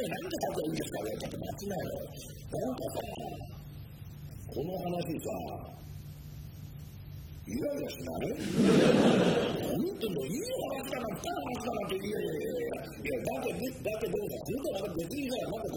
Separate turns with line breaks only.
なんで書けばいいんですかねちょっと待ちなよ。なんかさ、この話さ、イライラしない本当もういい話だな、った話だなって、いや、だけどさ、別にさ、なんか